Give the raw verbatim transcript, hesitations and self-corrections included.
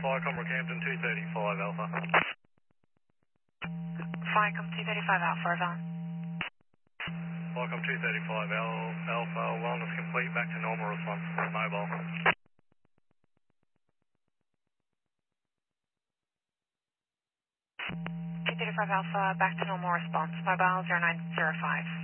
Firecom Rockhampton two thirty-five Alpha. Firecom two thirty-five Alpha, over. Firecom two thirty-five Al- Alpha, wellness complete, back to normal response, mobile. two thirty-five Alpha, back to normal response, mobile zero nine zero five.